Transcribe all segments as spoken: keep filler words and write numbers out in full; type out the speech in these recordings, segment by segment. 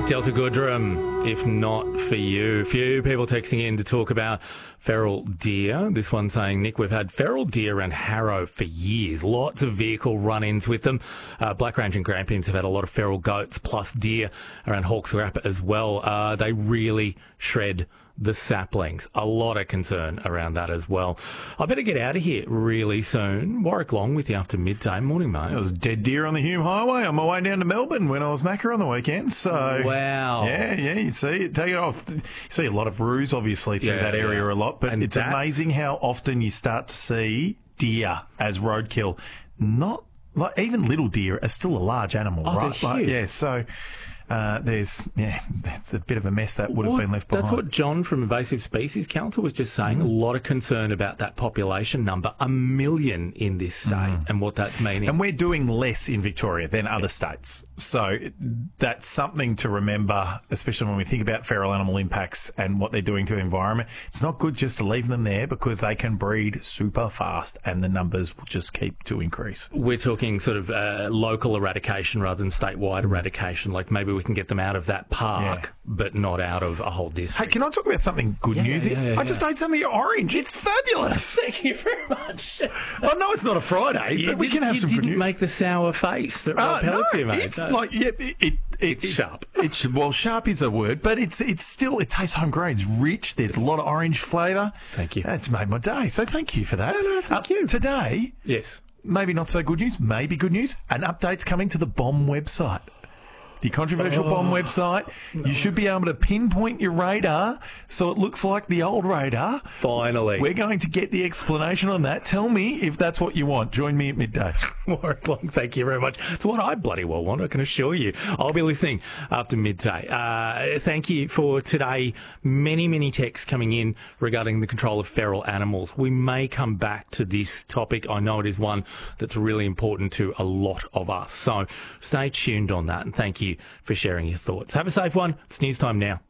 Delta Goodrum, if not for you. A few people texting in to talk about feral deer. This one saying, Nick, we've had feral deer around Harrow for years. Lots of vehicle run-ins with them. Uh, Black Range and Grampians have had a lot of feral goats plus deer around Hawkes Rapper as well. Uh, they really shred the saplings. A lot of concern around that as well. I better get out of here really soon. Warwick Long with you after midday. Morning, mate. It was dead deer on the Hume Highway on my way down to Melbourne when I was Macca on the weekend. So wow. Yeah, yeah, you see it. Take it off. You see a lot of roos, obviously, through Yeah, that area yeah. a lot. But And it's that's- amazing how often you start to see deer as roadkill. Not like even little deer are still a large animal, Oh, right? they're Like, huge. yeah, so uh, there's yeah, that's a bit of a mess that would have Well, been left behind. That's what John from Invasive Species Council was just saying. Mm. A lot of concern about that population number, a million in this state, Mm. and what that's meaning. And we're doing less in Victoria than other states. So that's something to remember, especially when we think about feral animal impacts and what they're doing to the environment. It's not good just to leave them there because they can breed super fast and the numbers will just keep to increase. We're talking sort of uh, local eradication rather than statewide eradication. Like maybe we can get them out of that park, Yeah. but not out of a whole Hey, district. can I talk about something good Yeah, news? yeah, yeah, I just yeah. ate some of your orange. It's fabulous. Thank you very much. I know it's not a Friday, You but we did- can have you some good didn't news. make the sour face that Rob Uh, no, Pelletier made. it's No. like yeah, it, it, It's sharp. It's well, sharp is a word, but it's it's still it tastes homegrown. It's rich. There's a lot of orange flavour. Thank you. It's made my day. So thank you for that. No, no, thank you. Today, Yes. maybe not so good news. Maybe good news. An update's coming to the bomb website. The controversial Oh. bomb website. You should be able to pinpoint your radar so it looks like the old radar. Finally. We're going to get the explanation on that. Tell me if that's what you want. Join me at midday. Warwick Long, thank you very much. It's what I bloody well want, I can assure you. I'll be listening after midday. Uh, thank you for today. Many, many texts coming in regarding the control of feral animals. We may come back to this topic. I know it is one that's really important to a lot of us. So stay tuned on that, and thank you for sharing your thoughts. Have a safe one. It's news time now.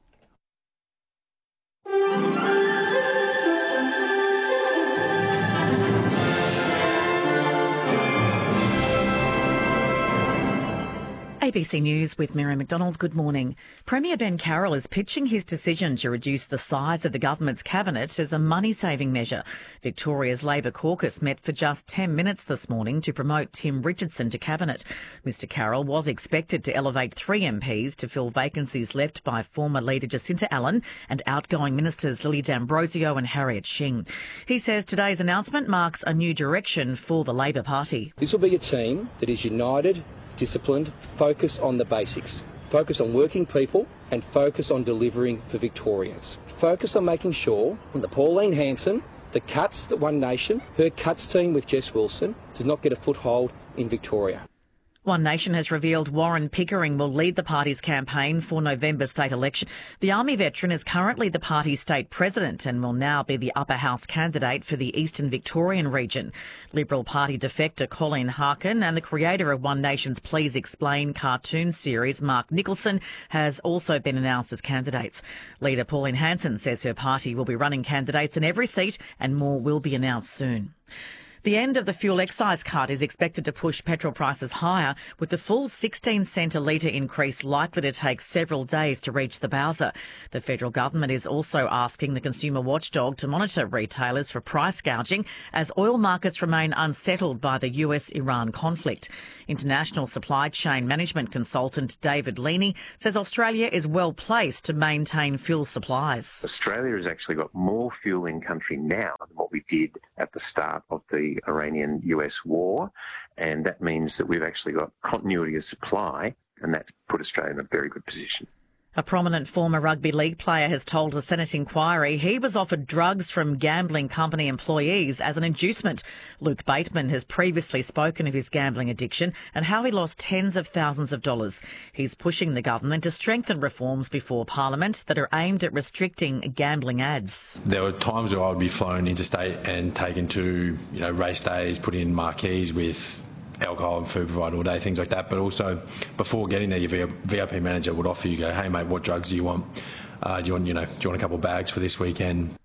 A B C News with Mary McDonald. Good morning. Premier Ben Carroll is pitching his decision to reduce the size of the government's cabinet as a money-saving measure. Victoria's Labor caucus met for just ten minutes this morning to promote Tim Richardson to cabinet. Mister Carroll was expected to elevate three M Ps to fill vacancies left by former leader Jacinta Allen and outgoing ministers Lily D'Ambrosio and Harriet Shing. He says today's announcement marks a new direction for the Labor Party. This will be a team that is united, disciplined, focused on the basics, focused on working people and focused on delivering for Victorians. Focused on making sure that Pauline Hanson, the Cuts, the One Nation, her Cuts team with Jess Wilson, does not get a foothold in Victoria. One Nation has revealed Warren Pickering will lead the party's campaign for November's state election. The Army veteran is currently the party's state president and will now be the upper house candidate for the Eastern Victorian region. Liberal Party defector Colleen Harkin and the creator of One Nation's Please Explain cartoon series, Mark Nicholson, has also been announced as candidates. Leader Pauline Hanson says her party will be running candidates in every seat and more will be announced soon. The end of the fuel excise cut is expected to push petrol prices higher, with the full sixteen cent a litre increase likely to take several days to reach the bowser. The federal government is also asking the consumer watchdog to monitor retailers for price gouging as oil markets remain unsettled by the U S Iran conflict. International supply chain management consultant David Leaney says Australia is well placed to maintain fuel supplies. Australia has actually got more fuel in country now than what we did at the start of the Iranian U S war, and that means that we've actually got continuity of supply, and that's put Australia in a very good position. A prominent former rugby league player has told a Senate inquiry he was offered drugs from gambling company employees as an inducement. Luke Bateman has previously spoken of his gambling addiction and how he lost tens of thousands of dollars. He's pushing the government to strengthen reforms before Parliament that are aimed at restricting gambling ads. There were times where I would be flown interstate and taken to, you know, race days, put in marquees with alcohol and food provided all day, things like that. But also, before getting there, your V I P manager would offer you, go, hey mate, what drugs do you want? Uh, do you want, you know, do you want a couple of bags for this weekend?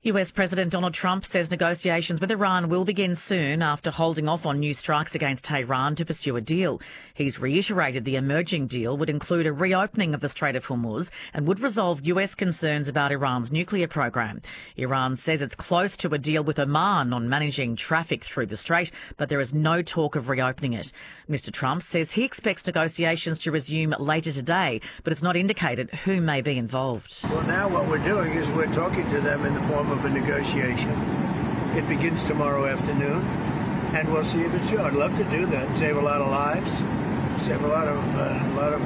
U S President Donald Trump says negotiations with Iran will begin soon after holding off on new strikes against Tehran to pursue a deal. He's reiterated the emerging deal would include a reopening of the Strait of Hormuz and would resolve U S concerns about Iran's nuclear program. Iran says it's close to a deal with Oman on managing traffic through the strait, but there is no talk of reopening it. Mister Trump says he expects negotiations to resume later today, but it's not indicated who may be involved. Well, now what we're doing is we're talking to them in the form of a negotiation. It begins tomorrow afternoon, and we'll see if it's true. I'd love to do that. Save a lot of lives, save a lot of uh, a lot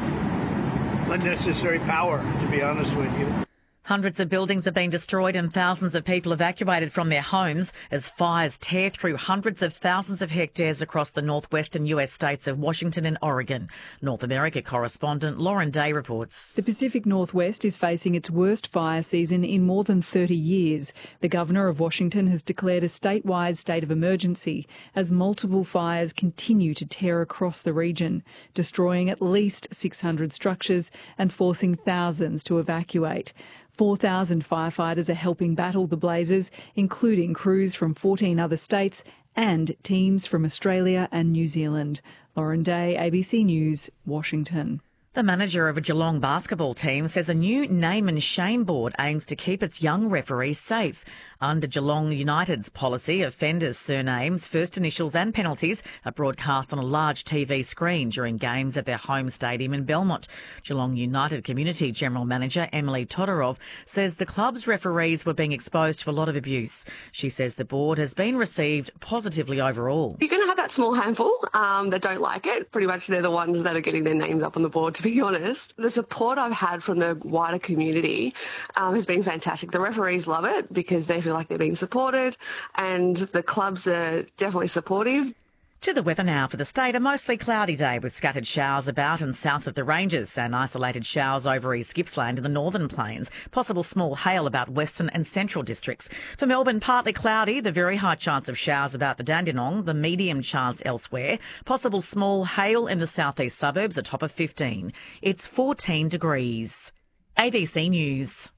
of unnecessary power, to be honest with you. Hundreds of buildings have been destroyed and thousands of people evacuated from their homes as fires tear through hundreds of thousands of hectares across the northwestern U S states of Washington and Oregon. North America correspondent Lauren Day reports. The Pacific Northwest is facing its worst fire season in more than thirty years. The Governor of Washington has declared a statewide state of emergency as multiple fires continue to tear across the region, destroying at least six hundred structures and forcing thousands to evacuate. four thousand firefighters are helping battle the blazes, including crews from fourteen other states and teams from Australia and New Zealand. Lauren Day, A B C News, Washington. The manager of a Geelong basketball team says a new name and shame board aims to keep its young referees safe. Under Geelong United's policy, offenders' surnames, first initials and penalties are broadcast on a large T V screen during games at their home stadium in Belmont. Geelong United Community General Manager Emily Todorov says the club's referees were being exposed to a lot of abuse. She says the board has been received positively overall. You're going to have that small handful um, that don't like it. Pretty much they're the ones that are getting their names up on the board, to be honest. The support I've had from the wider community um, has been fantastic. The referees love it because they feel like they're being supported, and the clubs are definitely supportive. To the weather now for the state. A mostly cloudy day with scattered showers about and south of the ranges and isolated showers over East Gippsland in the northern plains. Possible small hail about western and central districts. For Melbourne, partly cloudy, the very high chance of showers about the Dandenong, the medium chance elsewhere. Possible small hail in the southeast suburbs, a top of fifteen. It's fourteen degrees. A B C News.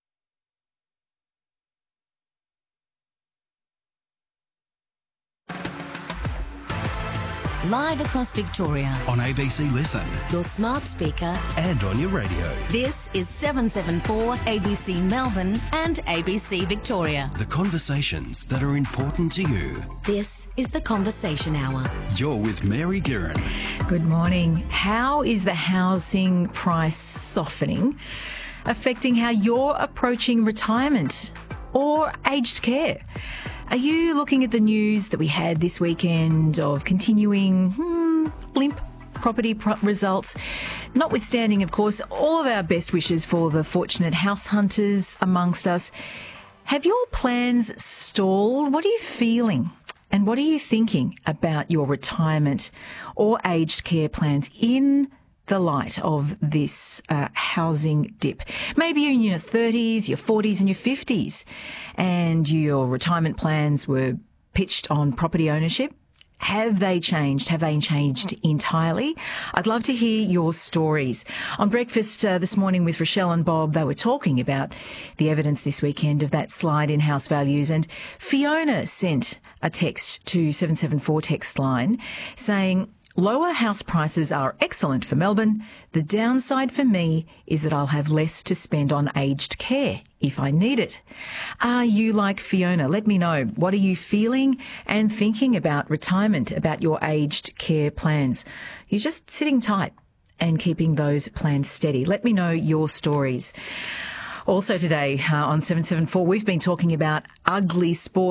Live across Victoria. On A B C Listen. Your smart speaker. And on your radio. This is seven seven four A B C Melbourne and A B C Victoria. The conversations that are important to you. This is The Conversation Hour. You're with Mary Guerin. Good morning. How is the housing price softening affecting how you're approaching retirement or aged care? Are you looking at the news that we had this weekend of continuing hmm, limp property pro- results? Notwithstanding, of course, all of our best wishes for the fortunate house hunters amongst us. Have your plans stalled? What are you feeling? And what are you thinking about your retirement or aged care plans in the light of this uh, housing dip? Maybe you're in your thirties, your forties and your fifties and your retirement plans were pitched on property ownership. Have they changed? Have they changed entirely? I'd love to hear your stories. On breakfast uh, this morning with Rochelle and Bob, they were talking about the evidence this weekend of that slide in house values, and Fiona sent a text to seven seven four text line saying, lower house prices are excellent for Melbourne. The downside for me is that I'll have less to spend on aged care if I need it. Are you like Fiona? Let me know. What are you feeling and thinking about retirement, about your aged care plans? You're just sitting tight and keeping those plans steady. Let me know your stories. Also today uh, on seven seven four, we've been talking about ugly sport.